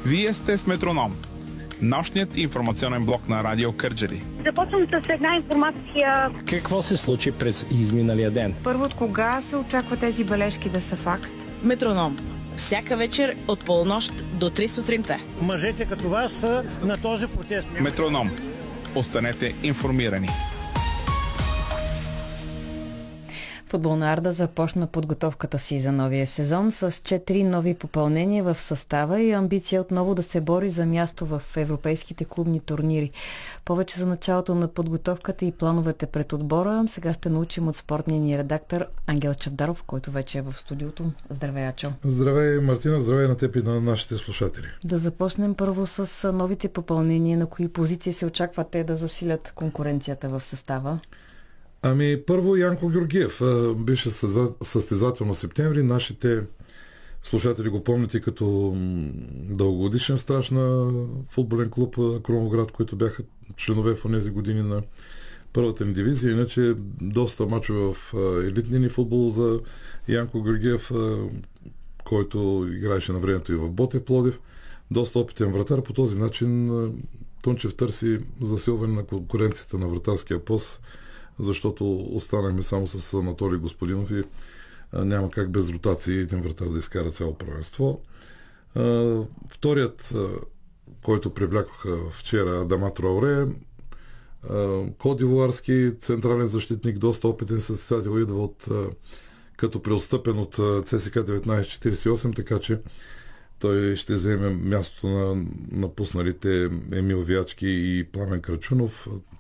Вие сте с Метроном, нощният информационен блок на Радио Кърджали. Започвам с една информация. Какво се случи през изминалия ден? Първо, от кога се очаква тези бележки да са факт? Метроном. Всяка вечер от полунощ до 3 сутринта. Мъжете като вас са на този протест. Метроном. Останете информирани. Футболна Арда започна подготовката си за новия сезон с 4 нови попълнения в състава и амбиция отново да се бори за място в европейските клубни турнири. Повече за началото на подготовката и плановете пред отбора сега ще научим от спортния ни редактор Ангел Чавдаров, който вече е в студиото. Здравей, Ачо! Здравей, Мартина! Здравей на теб и на нашите слушатели! Да започнем първо с новите попълнения. На кои позиции се очаква те да засилят конкуренцията в състава? Първо Янко Георгиев, бивше състезател на септември. Нашите слушатели го помните като дългогодишен страж на футболен клуб Кромоград, които бяха членове в тези години на първата ни дивизия. Иначе доста мачове в елитния ни футбол за Янко Георгиев, който играеше на времето и в Ботев Пловдив. Доста опитен вратар. По този начин Тунчев търси засилване на конкуренцията на вратарския пост, защото останахме само с Анатолий Господинов и няма как без ротации един вратар да изкара цяло първенство. Вторият, който привлякоха вчера, Адама Траоре, кодивуарски централен защитник, доста опитен състезател, идва като преотстъпен от ЦСК 1948, така че той ще вземе мястото на напусналите Емил Вячки и Пламен Крачунов.